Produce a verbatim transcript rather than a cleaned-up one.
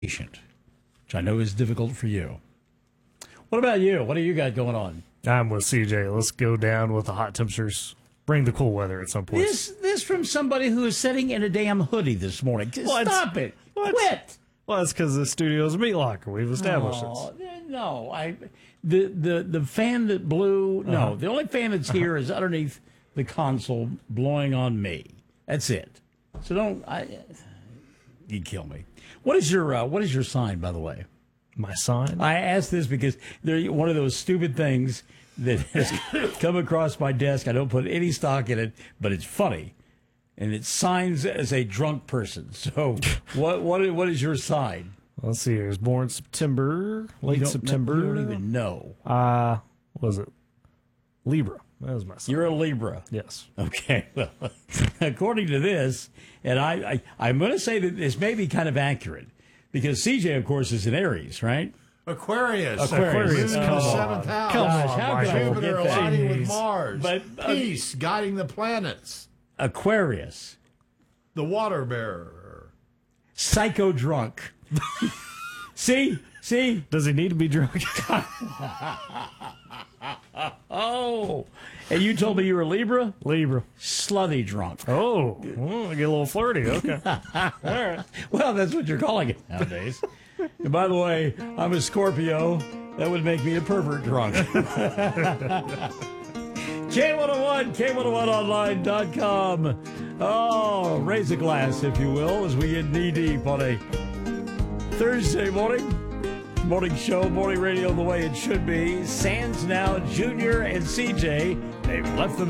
patient, which I know is difficult for you. What about you? What do you got going on? I'm with C J. Let's go down with the hot temperatures. Bring the cool weather at some point. This this from somebody who is sitting in a damn hoodie this morning. What? Stop it. What? Quit. Well, that's because the studio's a meat locker. We've established Oh, this. no, I the, the the fan that blew. No, Uh-huh. the only fan that's here is underneath the console, blowing on me. That's it. So don't. I. You kill me. What is your uh, What is your sign, by the way? My sign? I ask this because they're one of those stupid things that has come across my desk. I don't put any stock in it, but it's funny, and it signs as a drunk person. So, what what what is your sign? Let's see here. It was born September, late You don't- September. You don't even know. Uh, what was it? Libra. That was my sign. You're a Libra. Yes. Okay. Well, according to this, and I, I I'm going to say that this may be kind of accurate because C J, of course, is an Aries, right? Aquarius. Aquarius. Moon in Come the on. seventh house. Come Gosh, on, how Michael. could I Jupiter forget that? aligning with Jeez. Mars. But, uh, Peace guiding the planets. Aquarius. The water bearer. Psycho drunk. See? See? Does he need to be drunk? Oh. And you told me you were Libra? Libra. Slutty drunk. Oh, well, I get a little flirty. Okay. All right. Well, that's what you're calling it nowadays. And by the way, I'm a Scorpio. That would make me a pervert drunk. K one oh one, K one oh one online dot com. Oh, raise a glass, if you will, as we get knee-deep on a Thursday morning. Morning show, morning radio the way it should be. Sands now, Junior and C J, they've left the